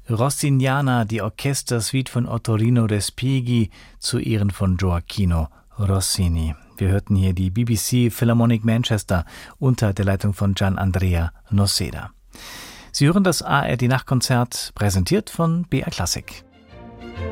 Rossiniana, die Orchestersuite von Ottorino Respighi zu Ehren von Gioachino Rossini. Wir hörten hier die BBC Philharmonic Manchester unter der Leitung von Gian Andrea Noceda. Sie hören das ARD Nachtkonzert, präsentiert von BR Classic.